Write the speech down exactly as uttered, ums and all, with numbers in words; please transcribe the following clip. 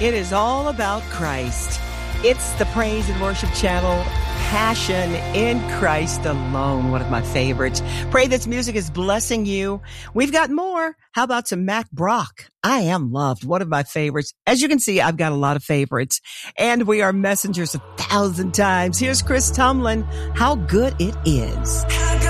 It is all about Christ. It's the praise and worship channel, Passion in Christ Alone, one of my favorites. Pray this music is blessing you. We've got more. How about some Mac Brock? I Am Loved, one of my favorites. As you can see, I've got a lot of favorites. And we are messengers a thousand times. Here's Chris Tomlin, How Good It Is.